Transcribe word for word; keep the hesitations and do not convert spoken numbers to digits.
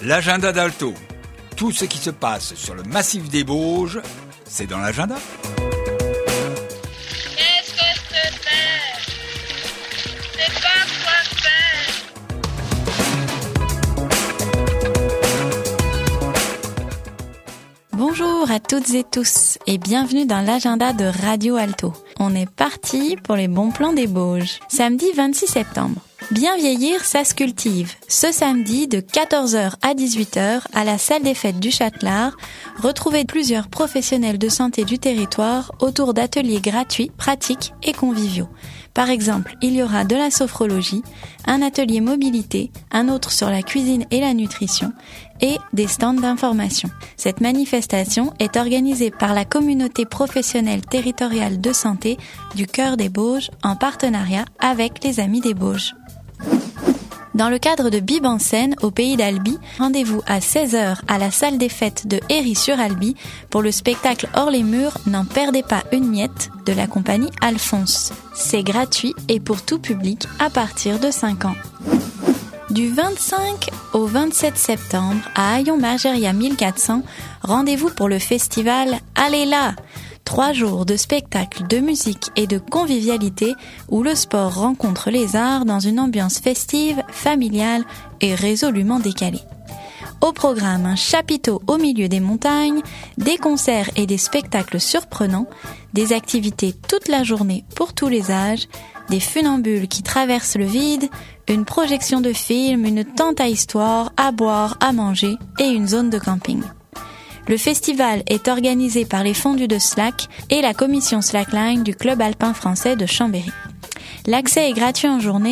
L'agenda d'Alto. Tout ce qui se passe sur le massif des Bauges, c'est dans l'agenda. Qu'est-ce que je peux faire? Je sais pas quoi faire. Bonjour à toutes et tous et bienvenue dans l'agenda de Radio Alto. On est parti pour les bons plans des Bauges. Samedi vingt-six septembre. Bien vieillir, ça se cultive. Ce samedi, de quatorze heures à dix-huit heures, à la salle des fêtes du Châtelard, retrouvez plusieurs professionnels de santé du territoire autour d'ateliers gratuits, pratiques et conviviaux. Par exemple, il y aura de la sophrologie, un atelier mobilité, un autre sur la cuisine et la nutrition, et des stands d'information. Cette manifestation est organisée par la communauté professionnelle territoriale de santé du Cœur des Bauges en partenariat avec les Amis des Bauges. Dans le cadre de Bib en scène au pays d'Albi, rendez-vous à seize heures à la salle des fêtes de Héry-sur-Albi pour le spectacle Hors les murs, n'en perdez pas une miette de la compagnie Alphonse. C'est gratuit et pour tout public à partir de cinq ans. Du vingt-cinq au vingt-sept septembre à Hayon-Margeria mille quatre cents, rendez-vous pour le festival Allez là! Trois jours de spectacles, de musique et de convivialité où le sport rencontre les arts dans une ambiance festive, familiale et résolument décalée. Au programme, un chapiteau au milieu des montagnes, des concerts et des spectacles surprenants, des activités toute la journée pour tous les âges, des funambules qui traversent le vide, une projection de film, une tente à histoire, à boire, à manger et une zone de camping. Le festival est organisé par les fondus de Slack et la commission Slackline du Club alpin français de Chambéry. L'accès est gratuit en journée